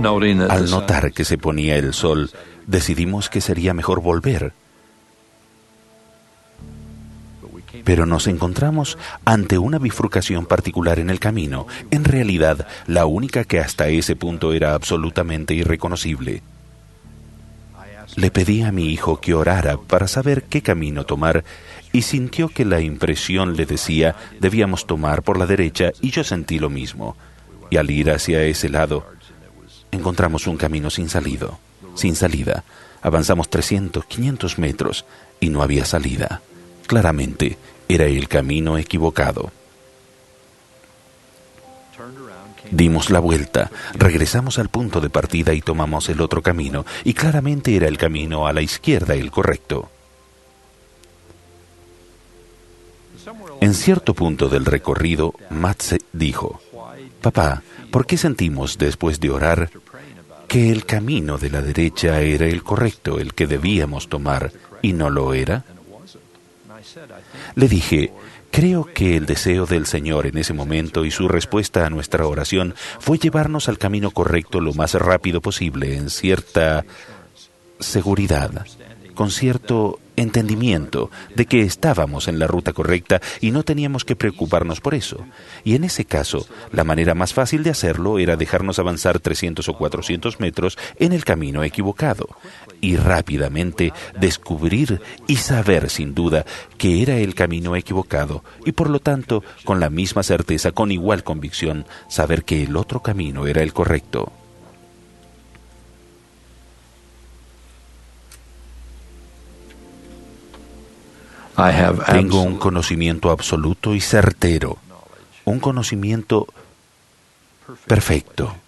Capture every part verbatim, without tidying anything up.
Al notar que se ponía el sol, decidimos que sería mejor volver. Pero nos encontramos ante una bifurcación particular en el camino, en realidad la única que hasta ese punto era absolutamente irreconocible. Le pedí a mi hijo que orara para saber qué camino tomar y sintió que la impresión le decía debíamos tomar por la derecha y yo sentí lo mismo. Y al ir hacia ese lado, encontramos un camino sin salido, sin salida. Avanzamos trescientos, quinientos metros y no había salida. Claramente, era el camino equivocado. Dimos la vuelta, regresamos al punto de partida y tomamos el otro camino, y claramente era el camino a la izquierda el correcto. En cierto punto del recorrido, Matze dijo: «Papá, ¿por qué sentimos después de orar que el camino de la derecha era el correcto, el que debíamos tomar, y no lo era?» Le dije: creo que el deseo del Señor en ese momento y su respuesta a nuestra oración fue llevarnos al camino correcto lo más rápido posible, en cierta seguridad, con cierto entendimiento de que estábamos en la ruta correcta y no teníamos que preocuparnos por eso. Y en ese caso, la manera más fácil de hacerlo era dejarnos avanzar trescientos o cuatrocientos metros en el camino equivocado y rápidamente descubrir y saber sin duda que era el camino equivocado y por lo tanto, con la misma certeza, con igual convicción, saber que el otro camino era el correcto. Tengo un conocimiento absoluto y certero, un conocimiento perfecto,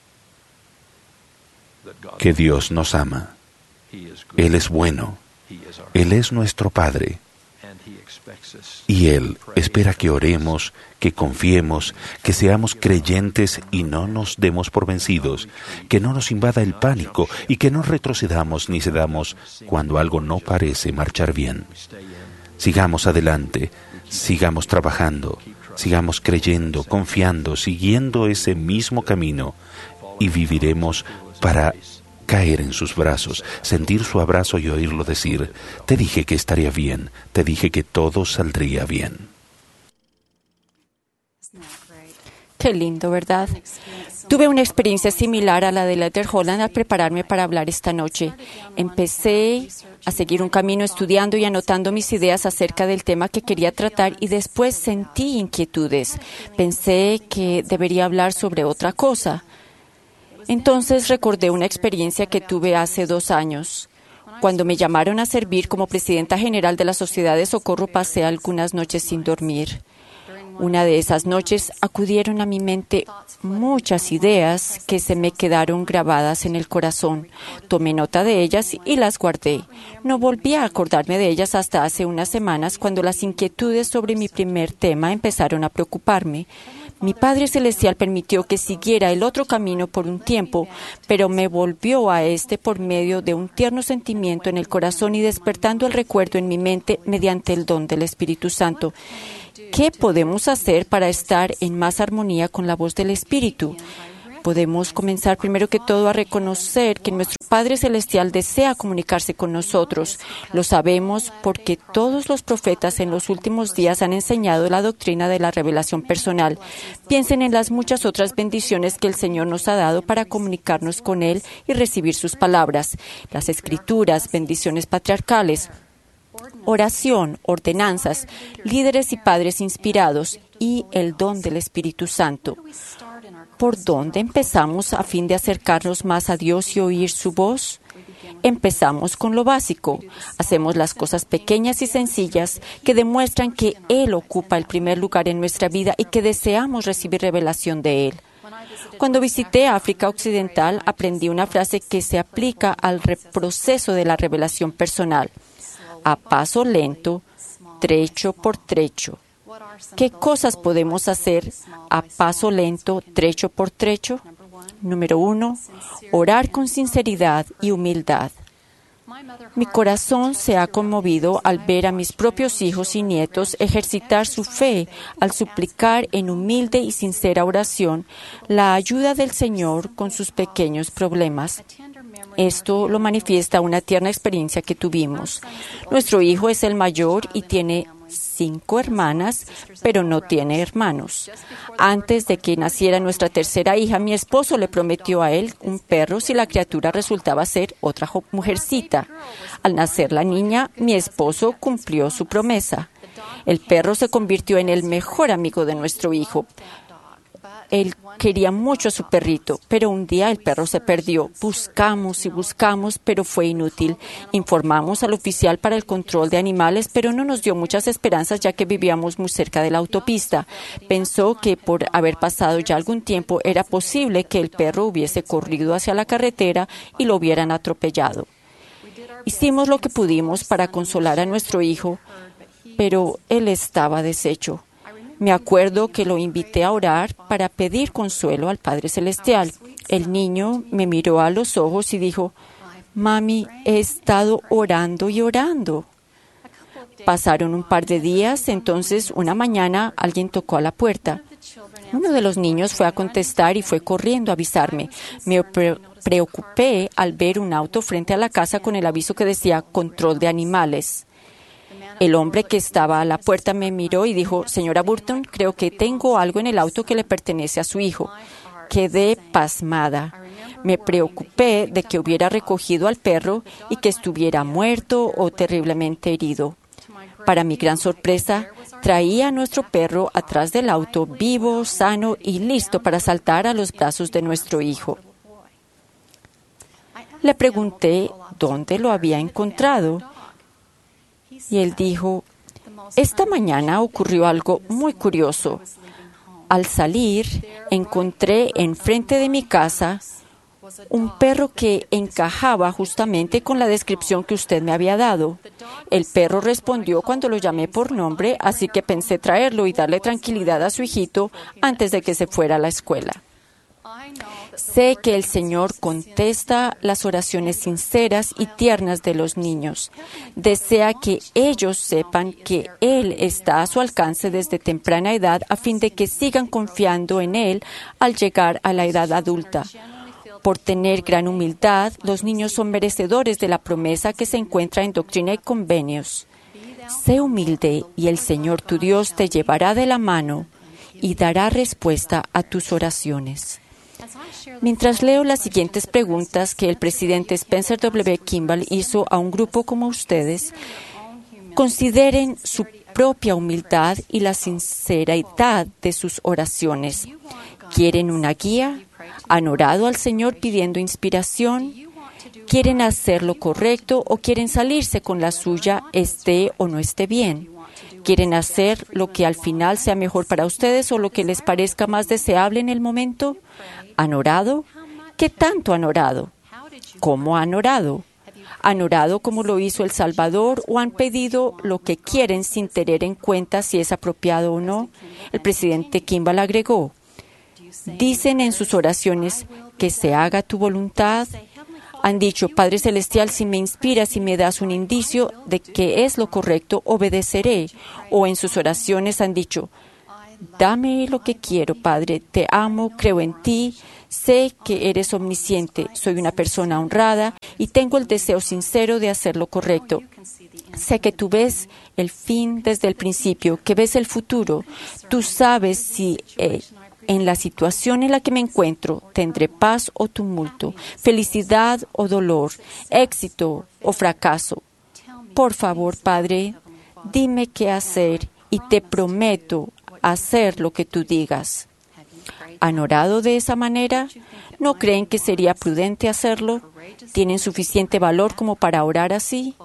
que Dios nos ama. Él es bueno, Él es nuestro Padre, y Él espera que oremos, que confiemos, que seamos creyentes y no nos demos por vencidos, que no nos invada el pánico y que no retrocedamos ni cedamos cuando algo no parece marchar bien. Sigamos adelante, sigamos trabajando, sigamos creyendo, confiando, siguiendo ese mismo camino y viviremos para caer en sus brazos, sentir su abrazo y oírlo decir: te dije que estaría bien, te dije que todo saldría bien. Qué lindo, ¿verdad? Tuve una experiencia similar a la de Luther Holland al prepararme para hablar esta noche. Empecé a seguir un camino estudiando y anotando mis ideas acerca del tema que quería tratar y después sentí inquietudes. Pensé que debería hablar sobre otra cosa. Entonces recordé una experiencia que tuve hace dos años. Cuando me llamaron a servir como presidenta general de la Sociedad de Socorro, pasé algunas noches sin dormir. Una de esas noches acudieron a mi mente muchas ideas que se me quedaron grabadas en el corazón. Tomé nota de ellas y las guardé. No volví a acordarme de ellas hasta hace unas semanas, cuando las inquietudes sobre mi primer tema empezaron a preocuparme. Mi Padre Celestial permitió que siguiera el otro camino por un tiempo, pero me volvió a este por medio de un tierno sentimiento en el corazón y despertando el recuerdo en mi mente mediante el don del Espíritu Santo. ¿Qué podemos hacer para estar en más armonía con la voz del Espíritu? Podemos comenzar primero que todo a reconocer que nuestro Padre Celestial desea comunicarse con nosotros. Lo sabemos porque todos los profetas en los últimos días han enseñado la doctrina de la revelación personal. Piensen en las muchas otras bendiciones que el Señor nos ha dado para comunicarnos con Él y recibir sus palabras. Las Escrituras, bendiciones patriarcales, oración, ordenanzas, líderes y padres inspirados y el don del Espíritu Santo. ¿Por dónde empezamos a fin de acercarnos más a Dios y oír su voz? Empezamos con lo básico. Hacemos las cosas pequeñas y sencillas que demuestran que Él ocupa el primer lugar en nuestra vida y que deseamos recibir revelación de Él. Cuando visité África Occidental, aprendí una frase que se aplica al proceso de la revelación personal. A paso lento, trecho por trecho. ¿Qué cosas podemos hacer a paso lento, trecho por trecho? Número uno, orar con sinceridad y humildad. Mi corazón se ha conmovido al ver a mis propios hijos y nietos ejercitar su fe al suplicar en humilde y sincera oración la ayuda del Señor con sus pequeños problemas. Esto lo manifiesta una tierna experiencia que tuvimos. Nuestro hijo es el mayor y tiene cinco hermanas, pero no tiene hermanos. Antes de que naciera nuestra tercera hija, mi esposo le prometió a él un perro si la criatura resultaba ser otra mujercita. Al nacer la niña, mi esposo cumplió su promesa. El perro se convirtió en el mejor amigo de nuestro hijo. Él quería mucho a su perrito, pero un día el perro se perdió. Buscamos y buscamos, pero fue inútil. Informamos al oficial para el control de animales, pero no nos dio muchas esperanzas ya que vivíamos muy cerca de la autopista. Pensó que por haber pasado ya algún tiempo era posible que el perro hubiese corrido hacia la carretera y lo hubieran atropellado. Hicimos lo que pudimos para consolar a nuestro hijo, pero él estaba deshecho. Me acuerdo que lo invité a orar para pedir consuelo al Padre Celestial. El niño me miró a los ojos y dijo, «Mami, he estado orando y orando». Pasaron un par de días, entonces una mañana alguien tocó a la puerta. Uno de los niños fue a contestar y fue corriendo a avisarme. Me pre- preocupé al ver un auto frente a la casa con el aviso que decía «Control de animales». El hombre que estaba a la puerta me miró y dijo, «Señora Burton, creo que tengo algo en el auto que le pertenece a su hijo». Quedé pasmada. Me preocupé de que hubiera recogido al perro y que estuviera muerto o terriblemente herido. Para mi gran sorpresa, traía a nuestro perro atrás del auto, vivo, sano y listo para saltar a los brazos de nuestro hijo. Le pregunté dónde lo había encontrado. Y él dijo, esta mañana ocurrió algo muy curioso. Al salir, encontré enfrente de mi casa un perro que encajaba justamente con la descripción que usted me había dado. El perro respondió cuando lo llamé por nombre, así que pensé traerlo y darle tranquilidad a su hijito antes de que se fuera a la escuela. Sé que el Señor contesta las oraciones sinceras y tiernas de los niños. Desea que ellos sepan que Él está a su alcance desde temprana edad a fin de que sigan confiando en Él al llegar a la edad adulta. Por tener gran humildad, los niños son merecedores de la promesa que se encuentra en Doctrina y Convenios. Sé humilde y el Señor tu Dios te llevará de la mano y dará respuesta a tus oraciones. Mientras leo las siguientes preguntas que el presidente Spencer W. Kimball hizo a un grupo como ustedes, consideren su propia humildad y la sinceridad de sus oraciones. ¿Quieren una guía? ¿Han orado al Señor pidiendo inspiración? ¿Quieren hacer lo correcto o quieren salirse con la suya, esté o no esté bien? ¿Quieren hacer lo que al final sea mejor para ustedes o lo que les parezca más deseable en el momento? ¿Han orado? ¿Qué tanto han orado? ¿Cómo han orado? ¿Han orado como lo hizo El Salvador o han pedido lo que quieren sin tener en cuenta si es apropiado o no? El presidente Kimball agregó, ¿dicen en sus oraciones que se haga tu voluntad? Han dicho, Padre Celestial, si me inspiras y me das un indicio de que es lo correcto, obedeceré. O en sus oraciones han dicho, dame lo que quiero, Padre, te amo, creo en ti, sé que eres omnisciente, soy una persona honrada y tengo el deseo sincero de hacer lo correcto. Sé que tú ves el fin desde el principio, que ves el futuro. Tú sabes si eh, en la situación en la que me encuentro tendré paz o tumulto, felicidad o dolor, éxito o fracaso. Por favor, Padre, dime qué hacer y te prometo hacer lo que tú digas. ¿Han orado de esa manera? ¿No creen que sería prudente hacerlo? ¿Tienen suficiente valor como para orar así?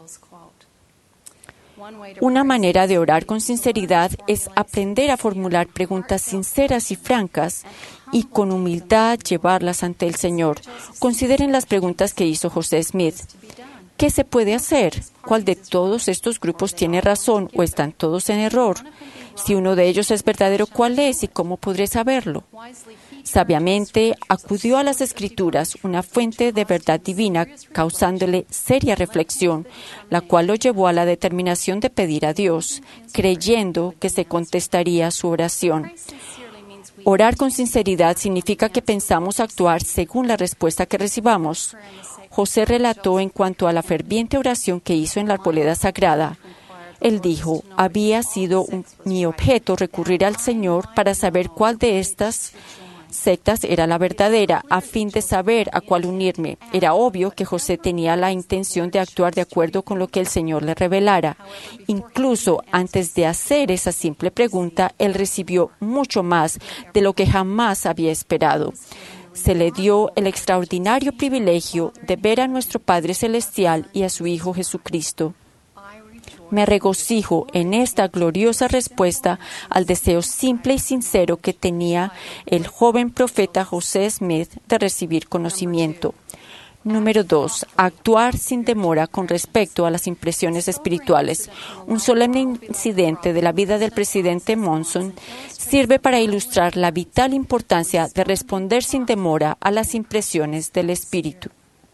Una manera de orar con sinceridad es aprender a formular preguntas sinceras y francas y con humildad llevarlas ante el Señor. Consideren las preguntas que hizo José Smith. ¿Qué se puede hacer? ¿Cuál de todos estos grupos tiene razón o están todos en error? Si uno de ellos es verdadero, ¿cuál es y cómo podré saberlo? Sabiamente acudió a las Escrituras, una fuente de verdad divina, causándole seria reflexión, la cual lo llevó a la determinación de pedir a Dios, creyendo que se contestaría su oración. Orar con sinceridad significa que pensamos actuar según la respuesta que recibamos. José relató en cuanto a la ferviente oración que hizo en la arboleda sagrada. Él dijo, había sido un, mi objeto recurrir al Señor para saber cuál de estas sectas era la verdadera, a fin de saber a cuál unirme. Era obvio que José tenía la intención de actuar de acuerdo con lo que el Señor le revelara. Incluso antes de hacer esa simple pregunta, él recibió mucho más de lo que jamás había esperado. Se le dio el extraordinario privilegio de ver a nuestro Padre Celestial y a su Hijo Jesucristo. Me regocijo en esta gloriosa respuesta al deseo simple y sincero que tenía el joven profeta José Smith de recibir conocimiento. Número dos. Actuar sin demora con respecto a las impresiones espirituales. Un solemne incidente de la vida del presidente Monson sirve para ilustrar la vital importancia de responder sin demora a las impresiones del Espíritu.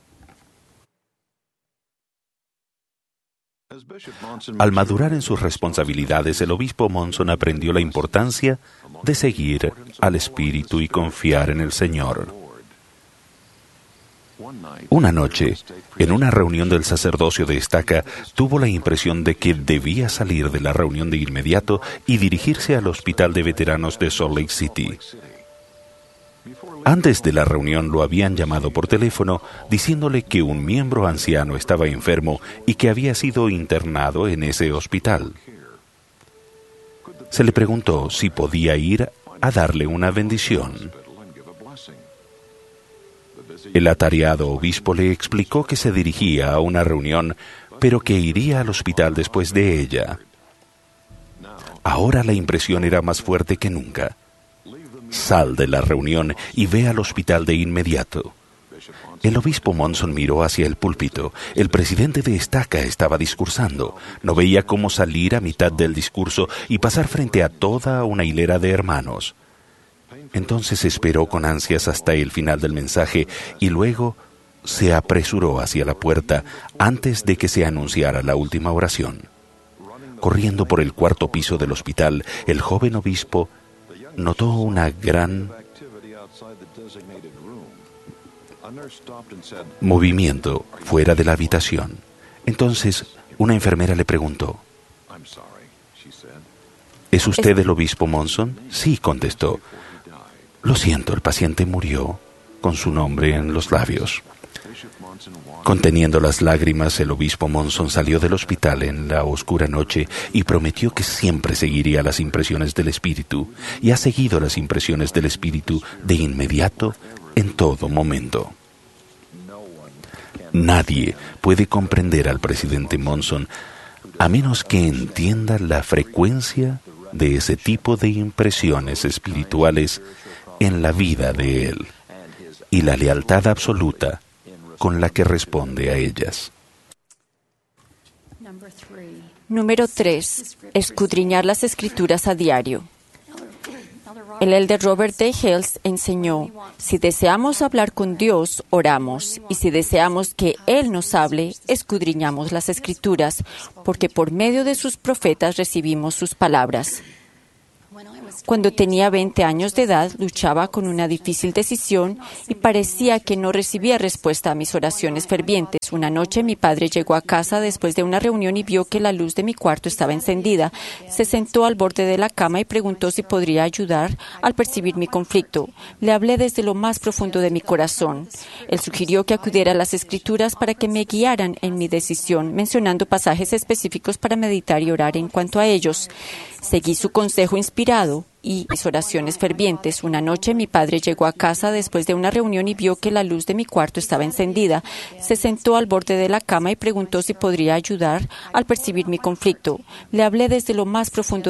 Al madurar en sus responsabilidades, el obispo Monson aprendió la importancia de seguir al Espíritu y confiar en el Señor. Una noche, en una reunión del sacerdocio de Estaca, tuvo la impresión de que debía salir de la reunión de inmediato y dirigirse al hospital de veteranos de Salt Lake City. Antes de la reunión lo habían llamado por teléfono diciéndole que un miembro anciano estaba enfermo y que había sido internado en ese hospital. Se le preguntó si podía ir a darle una bendición. El atareado obispo le explicó que se dirigía a una reunión, pero que iría al hospital después de ella. Ahora la impresión era más fuerte que nunca. Sal de la reunión y ve al hospital de inmediato. El obispo Monson miró hacia el púlpito. El presidente de Estaca estaba discursando. No veía cómo salir a mitad del discurso y pasar frente a toda una hilera de hermanos. Entonces esperó con ansias hasta el final del mensaje y luego se apresuró hacia la puerta antes de que se anunciara la última oración. Corriendo por el cuarto piso del hospital, el joven obispo notó una gran movimiento fuera de la habitación. Entonces, una enfermera le preguntó, ¿es usted el obispo Monson? Sí, contestó. Lo siento, el paciente murió con su nombre en los labios. Conteniendo las lágrimas, el obispo Monson salió del hospital en la oscura noche y prometió que siempre seguiría las impresiones del Espíritu, y ha seguido las impresiones del Espíritu de inmediato en todo momento. Nadie puede comprender al presidente Monson a menos que entienda la frecuencia de ese tipo de impresiones espirituales en la vida de él y la lealtad absoluta con la que responde a ellas. Número tres. Escudriñar las Escrituras a diario. El elder Robert D. Hales enseñó, si deseamos hablar con Dios, oramos, y si deseamos que Él nos hable, escudriñamos las Escrituras, porque por medio de sus profetas recibimos sus palabras. Cuando tenía veinte años de edad, luchaba con una difícil decisión y parecía que no recibía respuesta a mis oraciones fervientes. Una noche mi padre llegó a casa después de una reunión y vio que la luz de mi cuarto estaba encendida. Se sentó al borde de la cama y preguntó si podría ayudar al percibir mi conflicto. Le hablé desde lo más profundo de mi corazón. Él sugirió que acudiera a las Escrituras para que me guiaran en mi decisión, mencionando pasajes específicos para meditar y orar en cuanto a ellos. Seguí su consejo inspirado y mis oraciones fervientes. Una noche mi padre llegó a casa después de una reunión y vio que la luz de mi cuarto estaba encendida. Se sentó al borde de la cama y preguntó si podría ayudar al percibir mi conflicto. Le hablé desde lo más profundo